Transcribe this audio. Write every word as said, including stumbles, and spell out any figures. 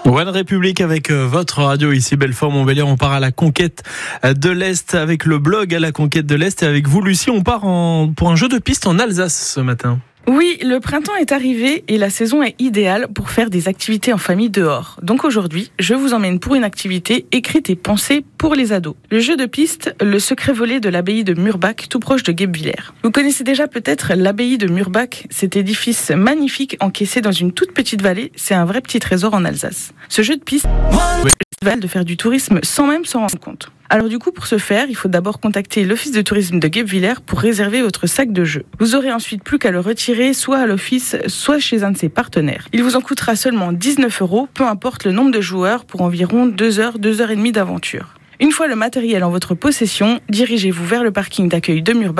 One République avec votre radio ici Belfort-Montbéliard. On part à la conquête de l'Est avec le blog à la conquête de l'Est. Et avec vous Lucie, on part en, pour un jeu de piste en Alsace ce matin. Oui, le printemps est arrivé et la saison est idéale pour faire des activités en famille dehors. Donc aujourd'hui, je vous emmène pour une activité écrite et pensée pour les ados. Le jeu de piste, le secret volé de l'abbaye de Murbach, tout proche de Guebwiller. Vous connaissez déjà peut-être l'abbaye de Murbach, cet édifice magnifique encaissé dans une toute petite vallée. C'est un vrai petit trésor en Alsace. Ce jeu de piste va de faire du tourisme sans même s'en rendre compte. Alors du coup, pour ce faire, il faut d'abord contacter l'office de tourisme de Guebwiller pour réserver votre sac de jeu. Vous aurez ensuite plus qu'à le retirer soit à l'office, soit chez un de ses partenaires. Il vous en coûtera seulement dix-neuf euros, peu importe le nombre de joueurs, pour environ deux heures, deux heures et demie d'aventure. Une fois le matériel en votre possession, dirigez-vous vers le parking d'accueil de Murbach